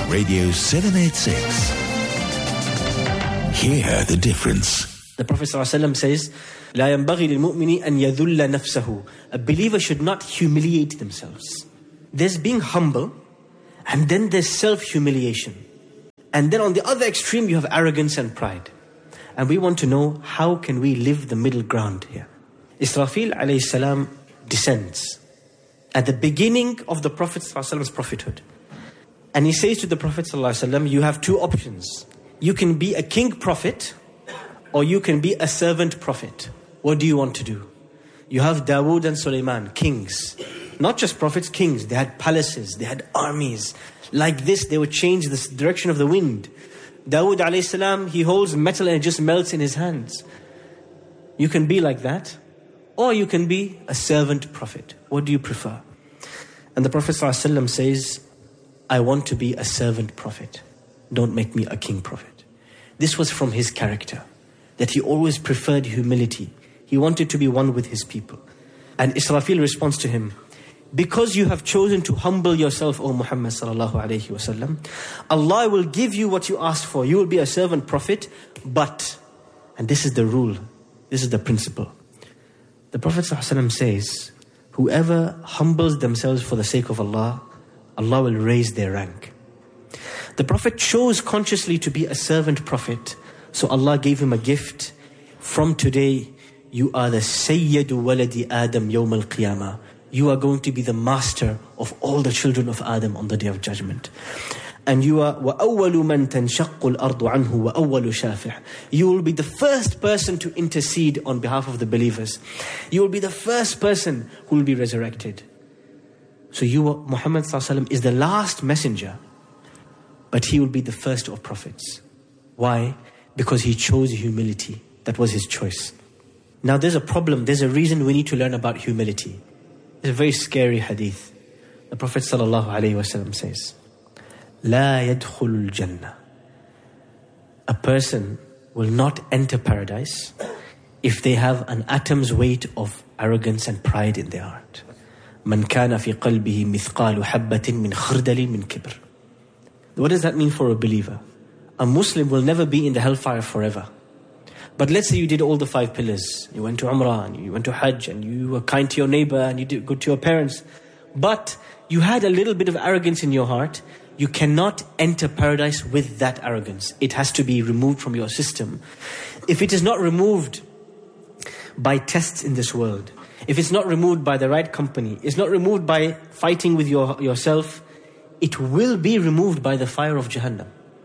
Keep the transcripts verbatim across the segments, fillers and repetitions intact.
Radio seven eighty-six. Hear the difference. The Prophet ﷺ says, لا ينبغي للمؤمن أن يذل نفسه. A believer should not humiliate themselves. There's being humble, and then there's self-humiliation. And then on the other extreme, you have arrogance and pride. And we want to know, how can we live the middle ground here? Israfil alayhi salam descends at the beginning of the Prophet ﷺ's prophethood. And he says to the Prophet ﷺ, you have two options. You can be a king prophet, or you can be a servant prophet. What do you want to do? You have Dawood and Sulaiman, kings. Not just prophets, kings. They had palaces, they had armies. Like this, they would change the direction of the wind. Dawood alayhi salam, he holds metal and it just melts in his hands. You can be like that, or you can be a servant prophet. What do you prefer? And the Prophet ﷺ says, I want to be a servant prophet. Don't make me a king prophet. This was from his character, that he always preferred humility. He wanted to be one with his people. And Israfil responds to him, because you have chosen to humble yourself, O Muhammad sallallahu alayhi wasallam, Allah will give you what you asked for. You will be a servant prophet, but, and this is the rule, this is the principle. The Prophet sallallahu alayhi wasallam says, whoever humbles themselves for the sake of Allah, Allah will raise their rank. The Prophet chose consciously to be a servant prophet, so Allah gave him a gift. From today, you are the Sayyidu Waladi Adam Yawm al-Qiyamah. You are going to be the master of all the children of Adam on the Day of Judgment. And you are وَأَوَّلُ مَنْ تَنْشَقُّ الْأَرْضُ عَنْهُ وَأَوَّلُ شَافِعٍ. You will be the first person to intercede on behalf of the believers. You will be the first person who will be resurrected. So you, Muhammad sallallahu alaihi wasallam, is the last messenger, but he will be the first of prophets. Why? Because he chose humility. That was his choice. Now there's a problem. There's a reason we need to learn about humility. It's a very scary hadith. The Prophet sallallahu alaihi wasallam says, "La yadkhulul jannah." A person will not enter paradise if they have an atom's weight of arrogance and pride in their heart. Man kana fi qalbihi mithqalu habbatin min khardali min kibr. What does that mean for a believer? A Muslim will never be in the hellfire forever. But let's say you did all the five pillars. You went to Umrah, and you went to Hajj, and you were kind to your neighbor, and you did good to your parents. But you had a little bit of arrogance in your heart. You cannot enter paradise with that arrogance. It has to be removed from your system. If it is not removed by tests in this world, if it's not removed by the right company, it's not removed by fighting with your, yourself, it will be removed by the fire of Jahannam.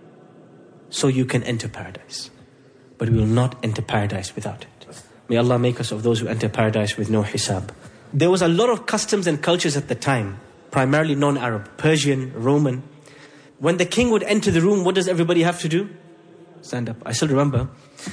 So you can enter paradise. But we will not enter paradise without it. May Allah make us of those who enter paradise with no hisab. There was a lot of customs and cultures at the time, primarily non-Arab, Persian, Roman. When the king would enter the room, what does everybody have to do? Stand up. I still remember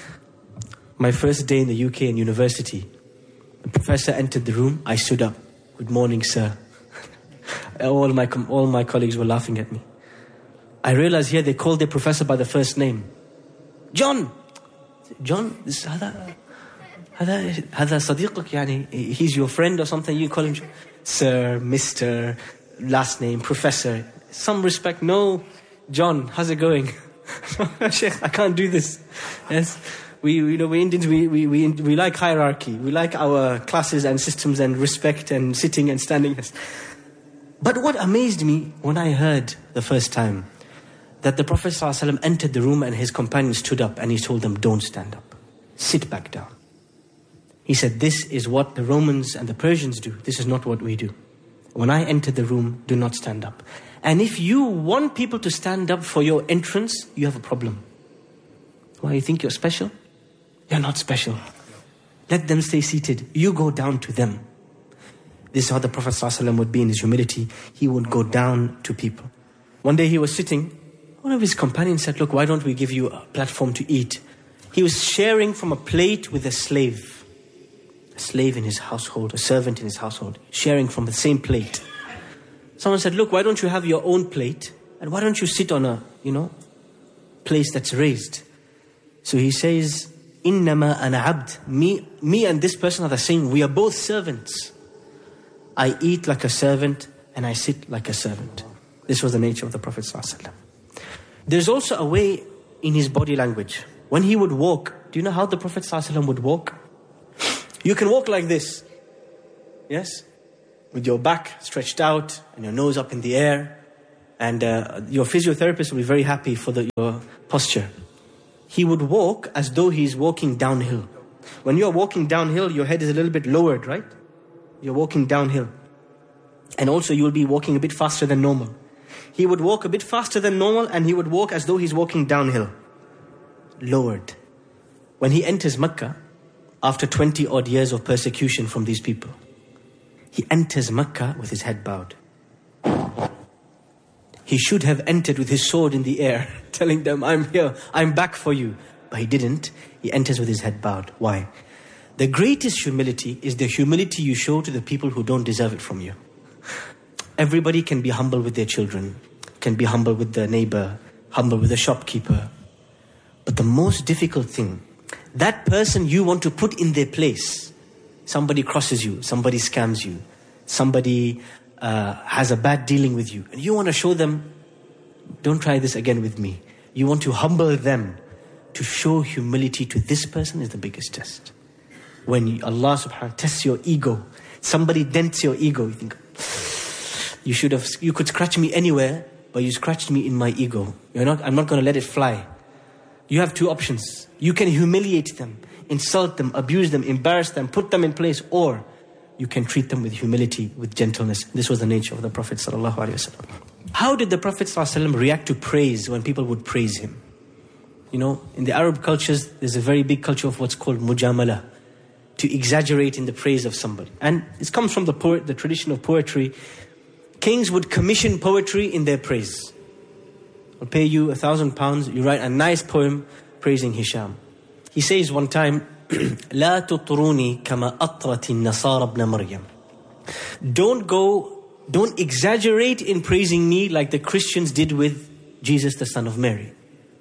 my first day in the U K in university. The professor entered the room, I stood up. Good morning, sir. all, my, all my colleagues were laughing at me. I realized here they called their professor by the first name. John! John, this هذا هذا هذا صديقك يعني, he's your friend or something. You call him Sir, Mister, last name, Professor. Some respect. No, John, how's it going? Sheikh, I can't do this. Yes, we you know we Indians we we we we like hierarchy. We like our classes and systems and respect and sitting and standing. But what amazed me when I heard the first time that the Prophet ﷺ entered the room and his companions stood up and he told them, don't stand up. Sit back down. He said, this is what the Romans and the Persians do. This is not what we do. When I enter the room, do not stand up. And if you want people to stand up for your entrance, you have a problem. Why, you think you're special? You're not special. Let them stay seated. You go down to them. This is how the Prophet ﷺ would be in his humility. He would go down to people. One day he was sitting. One of his companions said, look, why don't we give you a platform to eat? He was sharing from a plate with a slave. A slave in his household, a servant in his household, sharing from the same plate. Someone said, look, why don't you have your own plate? And why don't you sit on a, you know, place that's raised? So he says, Innama ana abd. Me, me and this person are the same. We are both servants. I eat like a servant and I sit like a servant. This was the nature of the Prophet ﷺ. There's also a way in his body language. When he would walk, do you know how the Prophet ﷺ would walk? You can walk like this. Yes? With your back stretched out and your nose up in the air. And uh, your physiotherapist will be very happy for the, your posture. He would walk as though he's walking downhill. When you're walking downhill, your head is a little bit lowered, right? You're walking downhill. And also you will be walking a bit faster than normal. He would walk a bit faster than normal and he would walk as though he's walking downhill. Lowered. When he enters Mecca, after twenty odd years of persecution from these people, he enters Mecca with his head bowed. He should have entered with his sword in the air, telling them, I'm here, I'm back for you. But he didn't. He enters with his head bowed. Why? The greatest humility is the humility you show to the people who don't deserve it from you. Everybody can be humble with their children, can be humble with their neighbor, humble with the shopkeeper. But the most difficult thing, that person you want to put in their place, somebody crosses you, somebody scams you, somebody uh, has a bad dealing with you, and you want to show them, don't try this again with me. You want to humble them. To show humility to this person is the biggest test. When Allah subhanahu wa ta'ala tests your ego, somebody dents your ego, you think, you should have, you could scratch me anywhere, but you scratched me in my ego. You're not, I'm not going to let it fly. You have two options. You can humiliate them, insult them, abuse them, embarrass them, put them in place, or you can treat them with humility, with gentleness. This was the nature of the Prophet sallallahu alaihi wasallam. How did the Prophet sallallahu alaihi wasallam react to praise when people would praise him? You know, in the Arab cultures, there's a very big culture of what's called mujamala, to exaggerate in the praise of somebody. And it comes from the poet, the tradition of poetry. Kings would commission poetry in their praise. I'll pay you a thousand pounds, you write a nice poem praising Hisham. He says one time, لا تطروني كما أطرت النصارى ابن مريم. Don't go, don't exaggerate in praising me like the Christians did with Jesus, the son of Mary.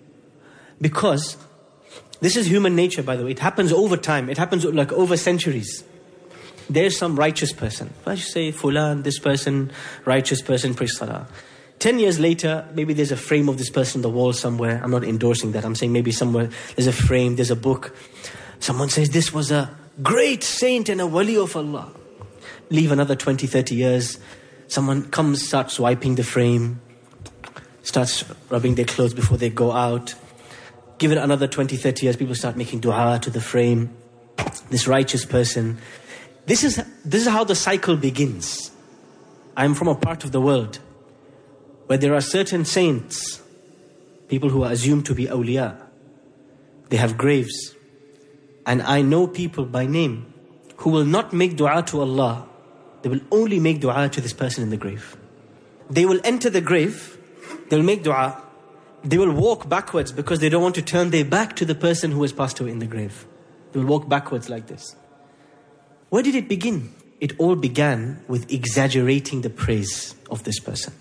Because this is human nature, by the way. It happens over time. It happens like over centuries. There's some righteous person. I should say, Fulan, this person, righteous person, praise Salah. Ten years later, maybe there's a frame of this person on the wall somewhere. I'm not endorsing that. I'm saying maybe somewhere there's a frame, there's a book. Someone says this was a great saint and a wali of Allah. Leave another twenty, thirty years. Someone comes, starts wiping the frame, starts rubbing their clothes before they go out. Give it another twenty, thirty years, people start making dua to the frame. This righteous person. This is, this is how the cycle begins. I'm from a part of the world where there are certain saints, people who are assumed to be awliya. They have graves. And I know people by name who will not make dua to Allah. They will only make dua to this person in the grave. They will enter the grave, they will make dua. They will walk backwards because they don't want to turn their back to the person who has passed away in the grave. They will walk backwards like this. Where did it begin? It all began with exaggerating the praise of this person.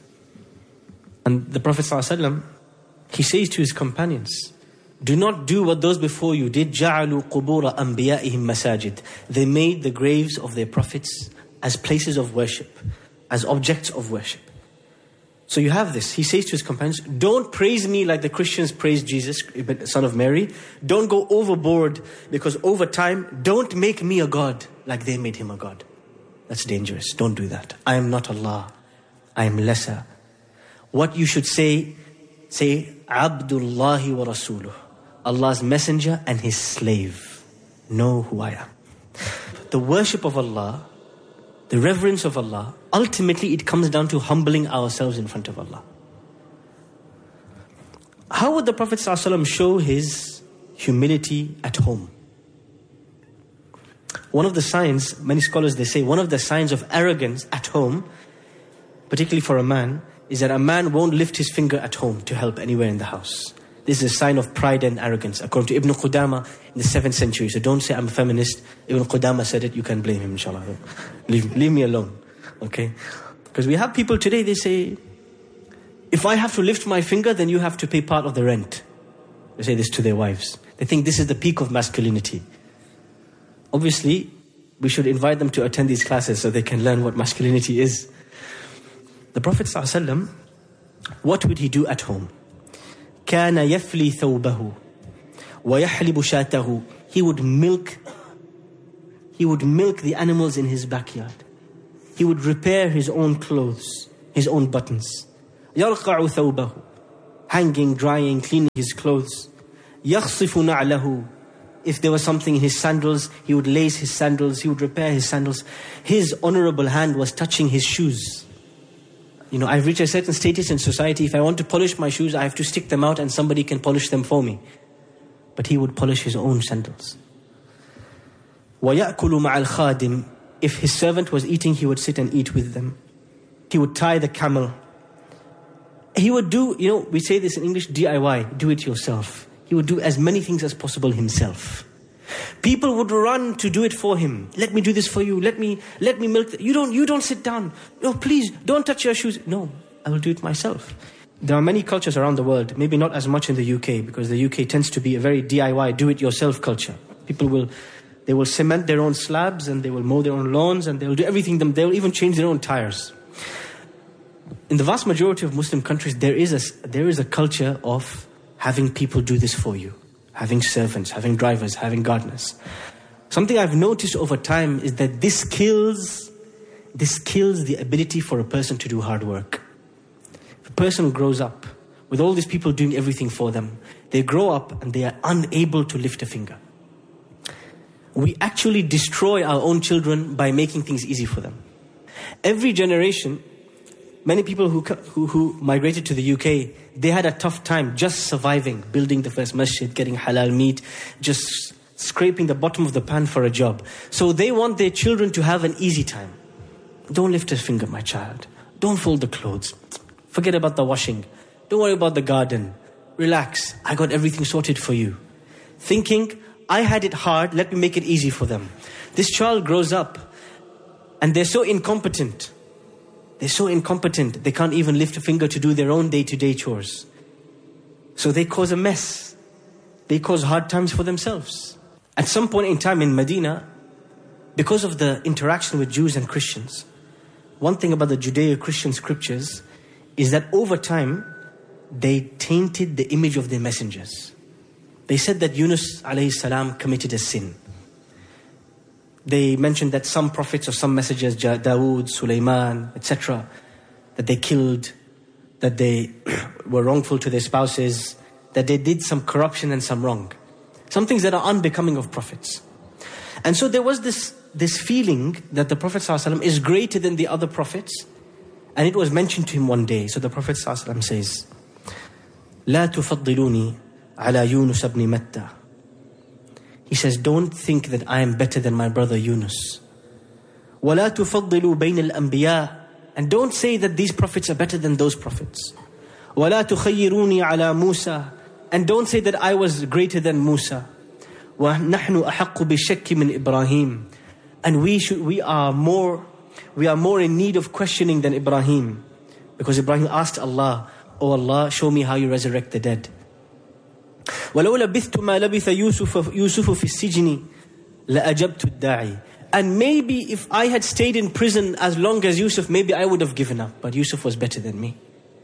And the Prophet ﷺ, he says to his companions, do not do what those before you did. جَعَلُوا قُبُورَ أَنْبِيَائِهِمْ مَسَاجِدٍ. They made the graves of their prophets as places of worship, as objects of worship. So you have this. He says to his companions, don't praise me like the Christians praised Jesus, son of Mary. Don't go overboard, because over time, don't make me a god like they made him a god. That's dangerous. Don't do that. I am not Allah. I am lesser. What you should say, say, Abdullahi wa Rasuluh. Allah's messenger and his slave. Know who I am. The worship of Allah, the reverence of Allah, ultimately it comes down to humbling ourselves in front of Allah. How would the Prophet ﷺ show his humility at home? One of the signs, many scholars they say, one of the signs of arrogance at home, particularly for a man, is that a man won't lift his finger at home to help anywhere in the house. This is a sign of pride and arrogance, according to Ibn Qudama in the seventh century. So don't say I'm a feminist. Ibn Qudama said it, you can blame him, inshallah. Leave, leave me alone, okay? Because we have people today, they say, if I have to lift my finger, then you have to pay part of the rent. They say this to their wives. They think this is the peak of masculinity. Obviously, we should invite them to attend these classes so they can learn what masculinity is. The Prophet ﷺ, what would he do at home? كَانَ يَفْلِي ثَوْبَهُ وَيَحْلِبُ شَاتَهُ. He would milk, he would milk the animals in his backyard. He would repair his own clothes, his own buttons. يَرْقَعُ ثَوْبَهُ. Hanging, drying, cleaning his clothes. يَخْصِفُ نَعْلَهُ. If there was something in his sandals, he would lace his sandals, he would repair his sandals. His honorable hand was touching his shoes. You know, I've reached a certain status in society. If I want to polish my shoes, I have to stick them out and somebody can polish them for me. But he would polish his own sandals. وَيَأْكُلُ مَعَ الْخَادِمِ. If his servant was eating, he would sit and eat with them. He would tie the camel. He would do, you know, we say this in English, D I Y, do it yourself. He would do as many things as possible himself. People would run to do it for him. Let me do this for you. Let me let me milk. The, you don't you don't sit down. No, please don't touch your shoes. No, I will do it myself. There are many cultures around the world. Maybe not as much in the U K, because the U K tends to be a very D I Y, do-it-yourself culture. People will they will cement their own slabs and they will mow their own lawns and they will do everything. Them they will even change their own tires. In the vast majority of Muslim countries, there is a there is a culture of having people do this for you. Having servants, having drivers, having gardeners. Something I've noticed over time is that this kills, this kills the ability for a person to do hard work. If a person grows up with all these people doing everything for them, they grow up and they are unable to lift a finger. We actually destroy our own children by making things easy for them. Every generation, many people who, who who migrated to the U K, they had a tough time just surviving, building the first masjid, getting halal meat, just scraping the bottom of the pan for a job. So they want their children to have an easy time. Don't lift a finger, my child. Don't fold the clothes. Forget about the washing. Don't worry about the garden. Relax. I got everything sorted for you. Thinking, I had it hard, let me make it easy for them. This child grows up and they're so incompetent. They're so incompetent, they can't even lift a finger to do their own day-to-day chores. So they cause a mess. They cause hard times for themselves. At some point in time in Medina, because of the interaction with Jews and Christians, one thing about the Judeo-Christian scriptures is that over time, they tainted the image of their messengers. They said that Yunus alayhi salam committed a sin. They mentioned that some prophets or some messengers, Dawood, Sulaiman, et cetera, that they killed, that they were wrongful to their spouses, that they did some corruption and some wrong. Some things that are unbecoming of prophets. And so there was this, this feeling that the Prophet ﷺ is greater than the other prophets. And it was mentioned to him one day. So the Prophet ﷺ says, لا تفضلوني على يونس ابن متى. He says, don't think that I am better than my brother Yunus. وَلَا تُفَضِّلُوا بَيْنَ الْأَنْبِيَاءِ. And don't say that these prophets are better than those prophets. وَلَا تُخَيِّرُونِي عَلَى مُوسَى. And don't say that I was greater than Musa. وَنَحْنُ أَحَقُّ بِالشَّكِّ مِنْ إِبْرَاهِيمِ. And we should, we are more, we are more in need of questioning than Ibrahim. Because Ibrahim asked Allah, oh Allah, show me how you resurrect the dead. وَلَوْ لَبِثْتُ مَا لَبِثَ يُوسُفُ يُوسُفُ فِي السِّجْنِ لَأَجَبْتُ الدَّاعِي. And maybe if I had stayed in prison as long as Yusuf, maybe I would have given up. But Yusuf was better than me.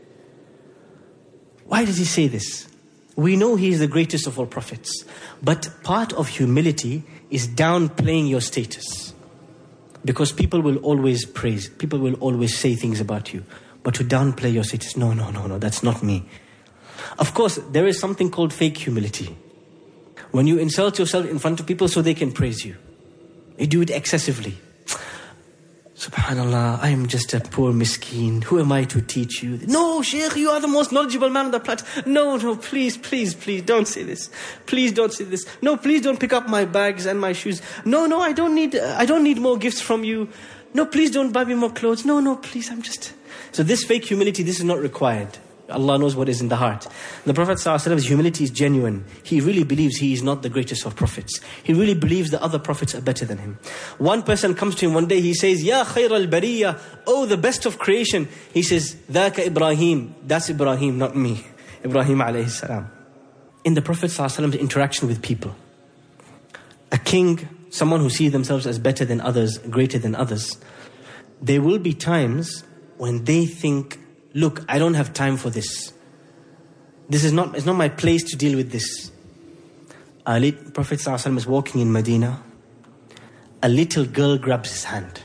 Why does he say this? We know he is the greatest of all prophets. But part of humility is downplaying your status. Because people will always praise. People will always say things about you. But to downplay your status, no, no, no, no, that's not me. Of course, there is something called fake humility. When you insult yourself in front of people so they can praise you. You do it excessively. Subhanallah, I am just a poor miskeen. Who am I to teach you? No, Shaykh, you are the most knowledgeable man on the planet. No, no, please, please, please, don't say this. Please don't say this. No, please don't pick up my bags and my shoes. No, no, I don't need, uh, I don't need more gifts from you. No, please don't buy me more clothes. No, no, please, I'm just... So this fake humility, this is not required. Allah knows what is in the heart. The Prophet ﷺ's humility is genuine. He really believes he is not the greatest of prophets. He really believes the other prophets are better than him. One person comes to him one day, he says, Ya khayr al-bariyah, oh the best of creation. He says, Dhaka Ibrahim, that's Ibrahim, not me. Ibrahim alayhi salam. In the Prophet ﷺ's interaction with people, a king, someone who sees themselves as better than others, greater than others, there will be times when they think, look, I don't have time for this. This is not, it's not my place to deal with this. A lit, Prophet ﷺ is walking in Medina. A little girl grabs his hand.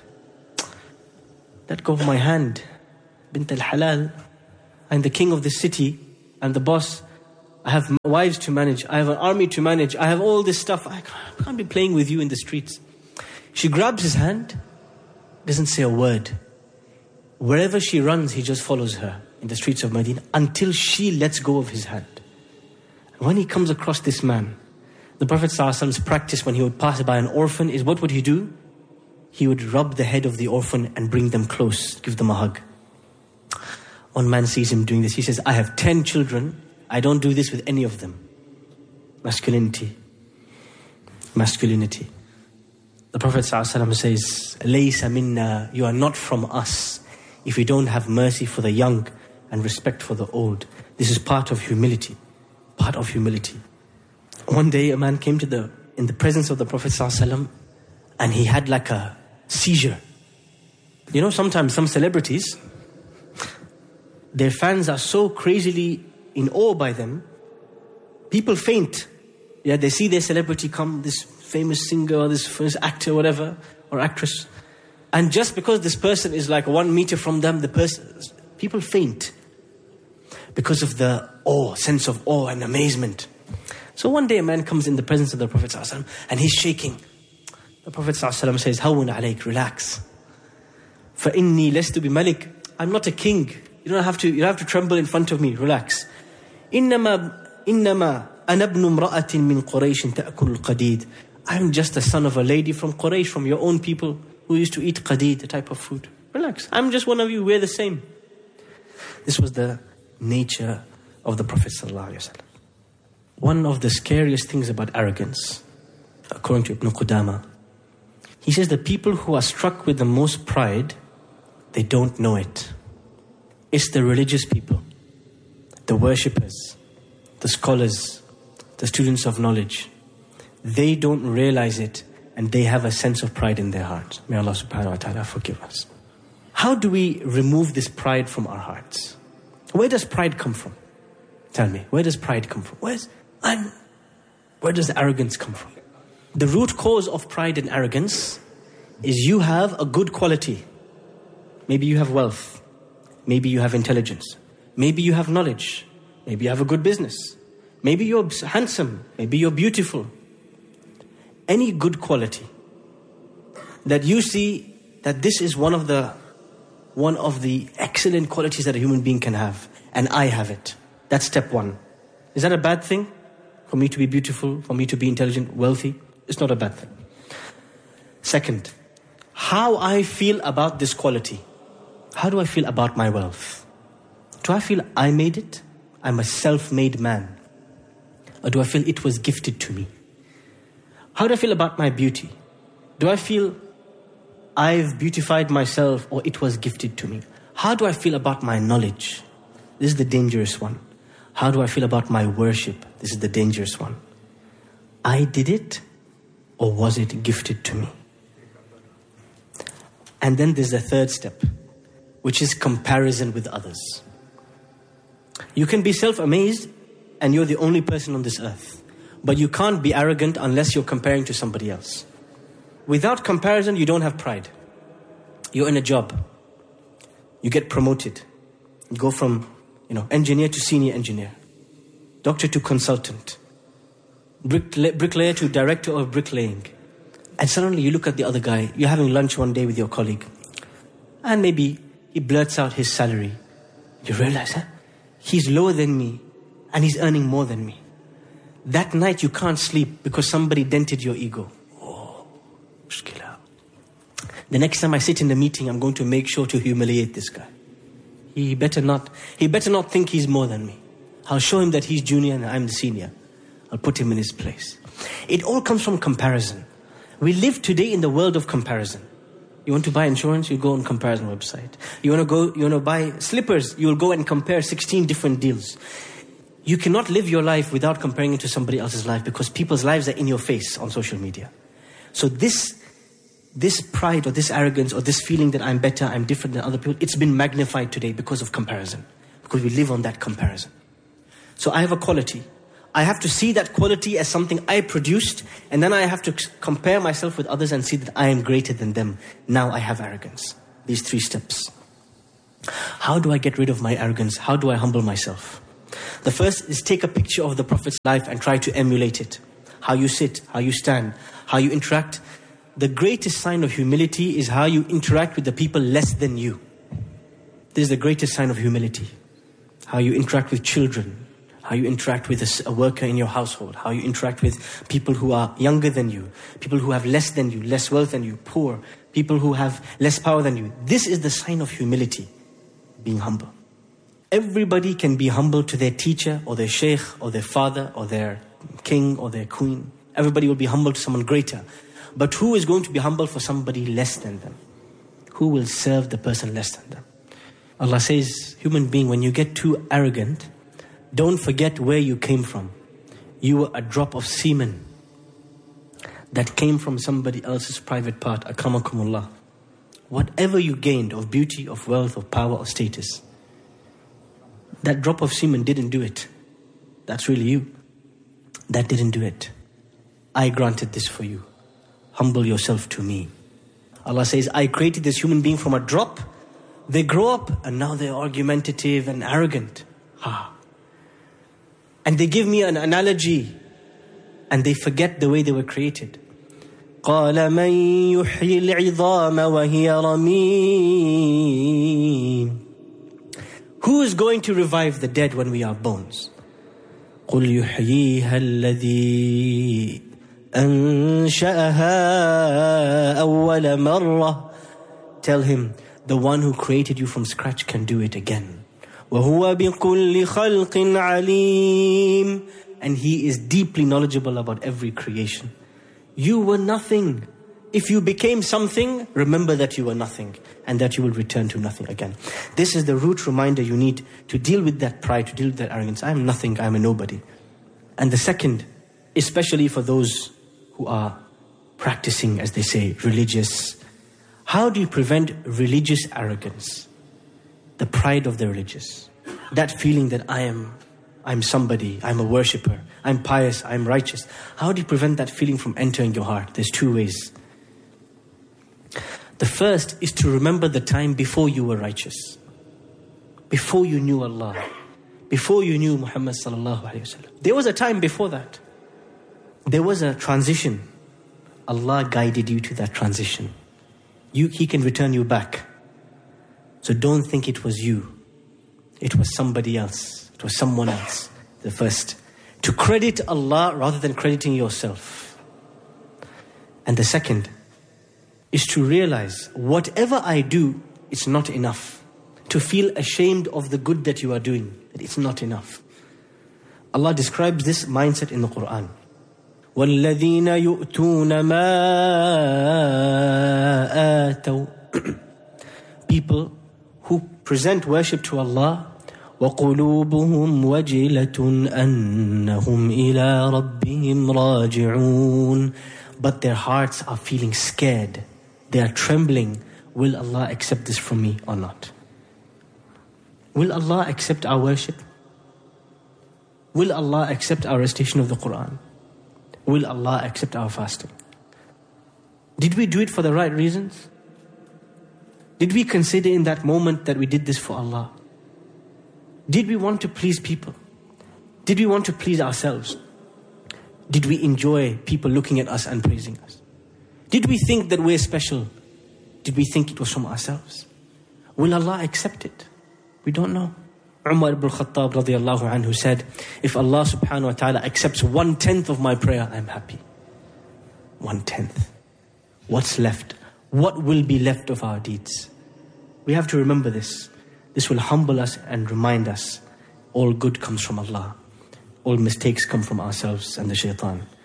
Let go of my hand. Bint al-Halal. I'm the king of the city. I'm the boss. I have wives to manage. I have an army to manage. I have all this stuff. I can't, I can't be playing with you in the streets. She grabs his hand. Doesn't say a word. Wherever she runs, he just follows her in the streets of Medina until she lets go of his hand. And when he comes across this man, the Prophet ﷺ's practice when he would pass by an orphan is, what would he do? He would rub the head of the orphan and bring them close, give them a hug. One man sees him doing this. He says, I have ten children. I don't do this with any of them. Masculinity. Masculinity. The Prophet ﷺ says, Laysa minna, you are not from us if you don't have mercy for the young and respect for the old. This is part of humility. Part of humility. One day a man came to the in the presence of the Prophet ﷺ and he had like a seizure. You know, sometimes some celebrities, their fans are so crazily in awe by them, people faint. Yeah, they see their celebrity come, this famous singer or this famous actor, whatever, or actress. And just because this person is like one meter from them, the person, people faint because of the awe, sense of awe and amazement. So one day a man comes in the presence of the Prophet ﷺ and he's shaking. The Prophet ﷺ says, Hawun alayk, relax. فَإِنِّي لَسْتُ بِمَلِكٍ, I'm not a king. You don't have to, you don't have to tremble in front of me. Relax. إِنَّمَا إِنَّمَا أَنَا ابْنُ امْرَأَةٍ مِّن قُرَيْشٍ تَأْكُلُ الْقَدِيدِ, I'm just the son of a lady from Quraysh, from your own people who used to eat qadid, the type of food. Relax. I'm just one of you. We're the same. This was the nature of the Prophet ﷺ. One of the scariest things about arrogance, according to Ibn Qudama, he says the people who are struck with the most pride, they don't know it. It's the religious people, the worshippers, the scholars, the students of knowledge. They don't realize it and they have a sense of pride in their hearts. May Allah subhanahu wa ta'ala forgive us. How do we remove this pride from our hearts? Where does pride come from? Tell me, where does pride come from? Where's, I'm, where does arrogance come from? The root cause of pride and arrogance is you have a good quality. Maybe you have wealth. Maybe you have intelligence. Maybe you have knowledge. Maybe you have a good business. Maybe you're handsome. Maybe you're beautiful. Any good quality that you see that this is one of the one of the excellent qualities that a human being can have, and I have it. That's step one. Is that a bad thing? For me to be beautiful, for me to be intelligent, wealthy? It's not a bad thing. Second, how I feel about this quality. How do I feel about my wealth? Do I feel I made it? I'm a self-made man. Or do I feel it was gifted to me? How do I feel about my beauty? Do I feel I've beautified myself or it was gifted to me? How do I feel about my knowledge? This is the dangerous one. How do I feel about my worship? This is the dangerous one. I did it or was it gifted to me? And then there's the third step, which is comparison with others. You can be self-amazed and you're the only person on this earth. But you can't be arrogant unless you're comparing to somebody else. Without comparison, you don't have pride. You're in a job. You get promoted. You go from, you know, engineer to senior engineer. Doctor to consultant. Brickla- bricklayer to director of bricklaying. And suddenly you look at the other guy. You're having lunch one day with your colleague. And maybe he blurts out his salary. You realize, huh? He's lower than me. And he's earning more than me. That night you can't sleep because somebody dented your ego. Oh, mushkila. The next time I sit in the meeting, I'm going to make sure to humiliate this guy. He better not, he better not think he's more than me. I'll show him that he's junior and I'm the senior. I'll put him in his place. It all comes from comparison. We live today in the world of comparison. You want to buy insurance, you go on comparison website. You want to go, you want to buy slippers, you will go and compare sixteen different deals. You cannot live your life without comparing it to somebody else's life because people's lives are in your face on social media. So this, this pride or this arrogance or this feeling that I'm better, I'm different than other people, it's been magnified today because of comparison. Because we live on that comparison. So I have a quality. I have to see that quality as something I produced, and then I have to compare myself with others and see that I am greater than them. Now I have arrogance. These three steps. How do I get rid of my arrogance? How do I humble myself? The first is take a picture of the Prophet's life and try to emulate it. How you sit, how you stand, how you interact. The greatest sign of humility is how you interact with the people less than you. This is the greatest sign of humility. How you interact with children, how you interact with a, a worker in your household, how you interact with people who are younger than you, people who have less than you, less wealth than you, poor, people who have less power than you. This is the sign of humility, being humble. Everybody can be humble to their teacher or their sheikh or their father or their king or their queen. Everybody will be humble to someone greater. But who is going to be humble for somebody less than them? Who will serve the person less than them? Allah says, human being, when you get too arrogant, don't forget where you came from. You were a drop of semen that came from somebody else's private part. Akramakumullah. Whatever you gained of beauty, of wealth, of power, of status, that drop of semen didn't do it. That's really you. That didn't do it. I granted this for you. Humble yourself to me. Allah says, I created this human being from a drop. They grow up and now they're argumentative and arrogant. Ha. And they give me an analogy and they forget the way they were created. قَالَ مَنْ يُحْيِي الْعِظَامَ وَهِيَ رَمِيمٌ. Who is going to revive the dead when we are bones? قُلْ يُحْيِيهَا الَّذِي أَنْشَأَهَا أَوَّلَ مَرَّةٍ. Tell him, the one who created you from scratch can do it again. وَهُوَ بِكُلِّ خَلْقٍ عَلِيمٌ. And he is deeply knowledgeable about every creation. You were nothing. If you became something, remember that you were nothing and that you will return to nothing again. This is the root reminder you need to deal with that pride, to deal with that arrogance. I am nothing, I am a nobody. And the second, especially for those who are practicing, as they say, religious. How do you prevent religious arrogance? The pride of the religious. That feeling that I am, I'm somebody, I'm a worshipper, I'm pious, I'm righteous. How do you prevent that feeling from entering your heart? There's two ways. The first is to remember the time before you were righteous. Before you knew Allah. Before you knew Muhammad sallallahu alayhi wa sallam. There was a time before that. There was a transition. Allah guided you to that transition. You, He can return you back. So don't think it was you. It was somebody else. It was someone else. The first. To credit Allah rather than crediting yourself. And the second is to realize whatever I do, it's not enough. To feel ashamed of the good that you are doing. That it's not enough. Allah describes this mindset in the Quran. وَالَّذِينَ يُؤْتُونَ مَا آتَوْا. People who present worship to Allah, وَقُلُوبُهُمْ وَجِلَةٌ أَنَّهُمْ إِلَىٰ رَبِّهِمْ رَاجِعُونَ. But their hearts are feeling scared. They are trembling. Will Allah accept this from me or not? Will Allah accept our worship? Will Allah accept our recitation of the Quran? Will Allah accept our fasting? Did we do it for the right reasons? Did we consider in that moment that we did this for Allah? Did we want to please people? Did we want to please ourselves? Did we enjoy people looking at us and praising us? Did we think that we're special? Did we think it was from ourselves? Will Allah accept it? We don't know. Umar ibn Khattab radiallahu anhu said, if Allah subhanahu wa ta'ala accepts one tenth of my prayer, I'm happy. One tenth. What's left? What will be left of our deeds? We have to remember this. This will humble us and remind us all good comes from Allah. All mistakes come from ourselves and the shaitan.